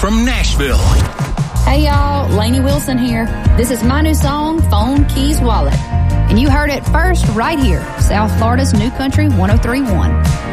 from Nashville. Hey y'all, Lainey Wilson here. This is my new song, Phone Keys Wallet. And you heard it first right here, South Florida's New Country 103.1.